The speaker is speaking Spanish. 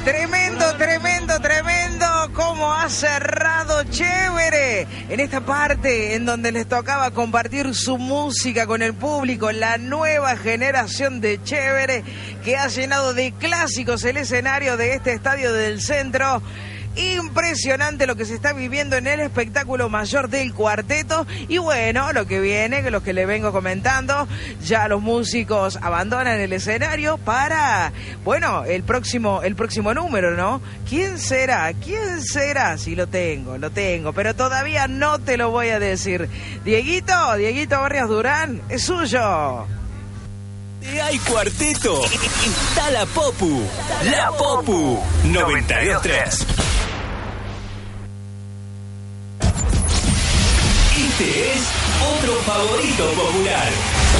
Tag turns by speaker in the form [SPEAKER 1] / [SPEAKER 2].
[SPEAKER 1] Tremendo, tremendo, tremendo. Cómo ha cerrado Chévere en esta parte en donde les tocaba compartir su música con el público. La nueva generación de Chévere que ha llenado de clásicos el escenario de este estadio del Centro. Impresionante lo que se está viviendo en el espectáculo mayor del cuarteto. Y bueno, lo que viene, que lo que le vengo comentando, ya los músicos abandonan el escenario para, bueno, el próximo número, ¿no? ¿Quién será? ¿Quién será? Sí, lo tengo, pero todavía no te lo voy a decir. Dieguito Barrios Durán, es suyo.
[SPEAKER 2] Si hay cuarteto, está la Popu 92.3. Este es otro favorito popular.